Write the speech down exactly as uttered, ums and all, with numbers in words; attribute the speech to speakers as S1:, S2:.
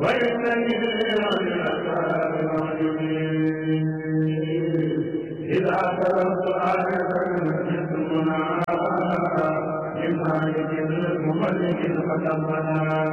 S1: ويستجيب إذا فرضت آية من مالك المملك فتمنى